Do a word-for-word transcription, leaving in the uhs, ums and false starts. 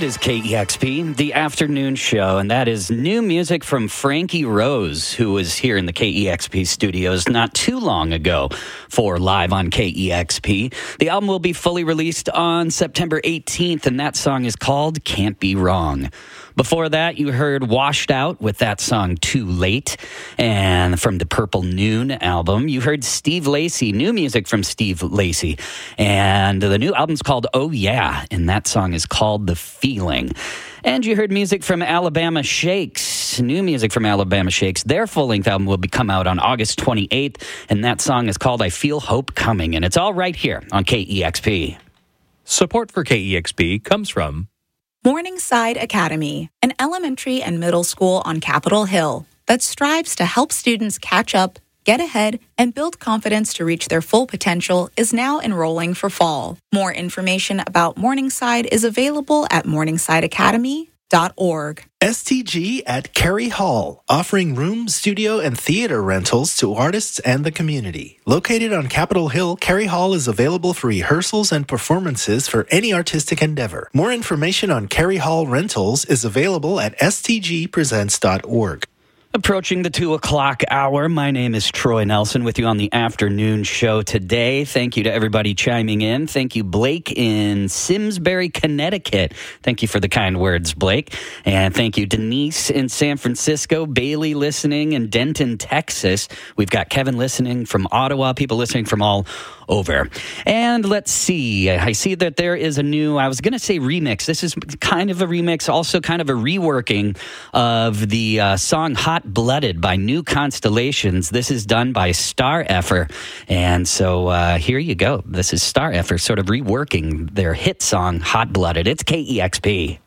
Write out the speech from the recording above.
is K E X P, the afternoon show, and that is new music from Frankie Rose, who was here in the K E X P studios not too long ago for Live on K E X P. The album will be fully released on September eighteenth, and that song is called Can't Be Wrong. Before that, you heard Washed Out with that song Too Late, and from the Purple Noon album, you heard Steve Lacy, new music from Steve Lacy, and the new album's called Oh Yeah, and that song is called The Feeling. And you heard music from Alabama Shakes, new music from Alabama Shakes. Their full-length album will be come out on August twenty-eighth, and that song is called I Feel Hope Coming, and it's all right here on K E X P. Support for K E X P comes from Morningside Academy, an elementary and middle school on Capitol Hill that strives to help students catch up, get ahead, and build confidence to reach their full potential, is now enrolling for fall. More information about Morningside is available at morningside academy dot org. S T G at Carey Hall, offering room, studio, and theater rentals to artists and the community. Located on Capitol Hill, Carey Hall is available for rehearsals and performances for any artistic endeavor. More information on Carey Hall rentals is available at s t g presents dot org. Approaching the two o'clock hour, my name is Troy Nelson with you on the afternoon show today. Thank you to everybody chiming in. Thank you, Blake in Simsbury, Connecticut. Thank you for the kind words, Blake. And thank you, Denise in San Francisco, Bailey listening in Denton, Texas. We've got Kevin listening from Ottawa, people listening from all over. And let's see, I see that there is a new, I was going to say remix. This is kind of a remix, also kind of a reworking of the uh, song Hot Blooded by New Constellations. This is done by Star Effer. And so uh, here you go. This is Star Effer sort of reworking their hit song Hot Blooded. It's K E X P.